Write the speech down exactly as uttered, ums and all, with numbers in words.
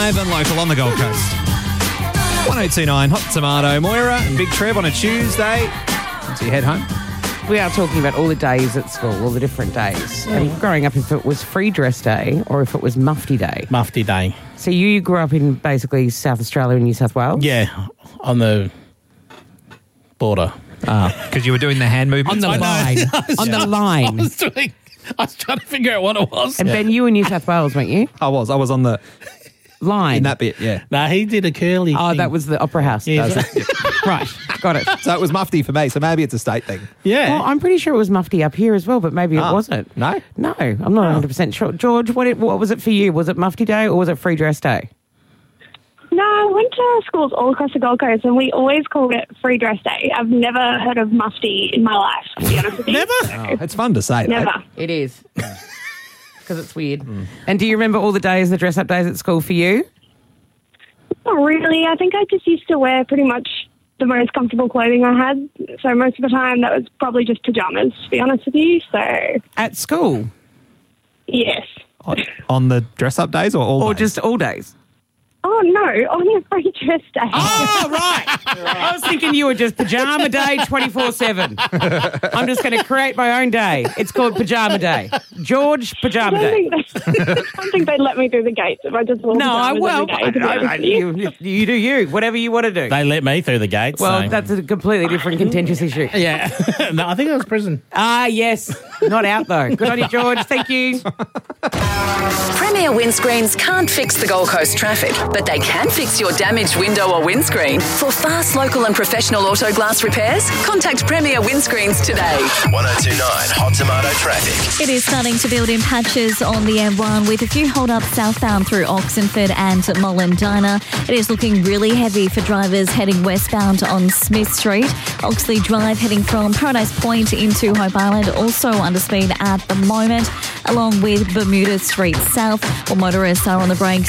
live and local on the Gold Coast. one oh two nine Hot Tomato. Moira and Big Trev on a Tuesday. As you head home. We are talking about all the days at school, all the different days. And growing up, if it was free dress day or if it was mufti day. Mufti day. So you grew up in basically South Australia and New South Wales? Yeah, on the border. Because you were doing the hand movements. On the line. On the I line. was doing. I was trying to figure out what it was. And Ben, you were New South Wales, weren't you? I was. I was on the... Line. In that bit, yeah. No, he did a curly Oh, thing. that was the Opera House. Yeah. Does it? Right, got it. So it was mufti for me, so maybe it's a state thing. Yeah. Well, I'm pretty sure it was mufti up here as well, but maybe it Ah, wasn't. no? No, I'm not one hundred percent sure. George, what it, what was it for you? Was it mufti day or was it free dress day? No, I went to schools all across the Gold Coast and we always called it Free Dress Day. I've never heard of mufti in my life, to be honest with you. Never? Oh, it's fun to say Never. that. It is. Because it's weird. And do you remember all the days, the dress-up days at school for you? Not really. I think I just used to wear pretty much the most comfortable clothing I had. So most of the time that was probably just pajamas, to be honest with you. So, At school? yes. On, on the dress-up days or all Or days? just all days? Oh, no, on a Free Dress Day. Oh, right. I was thinking you were just pajama day twenty-four seven. I'm just going to create my own day. It's called pajama day. George, I pajama don't, day. think they, I don't think they'd let me through the gates if I just wore No, I pajamas will. every day, to be I- honest I- with you. you, you do you. Whatever you want to do. They let me through the gates. Well, so. that's a completely different contentious issue. Yeah. No, I think it was prison. Ah, yes. Not out, though. Good on you, George. Thank you. Premier Windscreens can't fix the Gold Coast traffic, but they can fix your damaged window or windscreen. For fast, local and professional auto glass repairs, contact Premier Windscreens today. one oh two nine Hot Tomato Traffic. It is starting to build in patches on the M one with a few hold-ups southbound through Oxenford and Mullendina. It is looking really heavy for drivers heading westbound on Smith Street. Oxley Drive heading from Paradise Point into Hope Island also under speed at the moment, along with Bermuda Street South, while motorists are on the brakes